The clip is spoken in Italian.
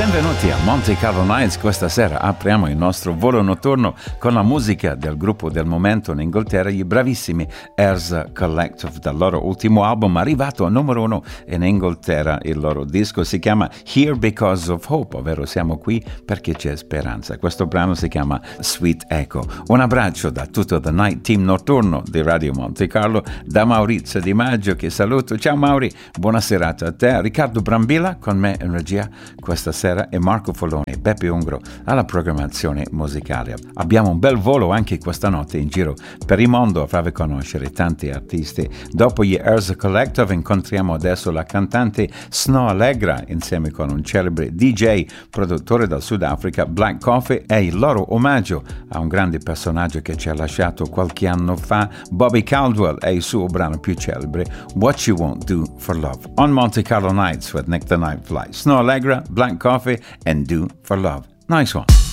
Benvenuti a Monte Carlo Nights. Questa sera apriamo il nostro volo notturno con la musica del gruppo del momento in Inghilterra, i bravissimi Earth Collective, dal loro ultimo album arrivato a numero 1 in Inghilterra. Il loro disco si chiama Here Because of Hope, ovvero siamo qui perché c'è speranza. Questo brano si chiama Sweet Echo. Un abbraccio da tutto The Night Team notturno di Radio Monte Carlo, da Maurizio Di Maggio che saluto. Ciao Mauri, buona serata a te. Riccardo Brambilla con me in regia questa sera e Marco Folloni e Beppe Ungro alla programmazione musicale. Abbiamo un bel volo anche questa notte in giro per il mondo a farvi conoscere tanti artisti. Dopo gli Earth Collective incontriamo adesso la cantante Snow Allegra insieme con un celebre DJ, produttore dal Sudafrica, Black Coffee, e il loro omaggio a un grande personaggio che ci ha lasciato qualche anno fa, Bobby Caldwell, e il suo brano più celebre What You Won't Do for Love. On Monte Carlo Nights with Nick the Night Fly, Snow Allegra, Black Coffee and Do for Love. Nice one.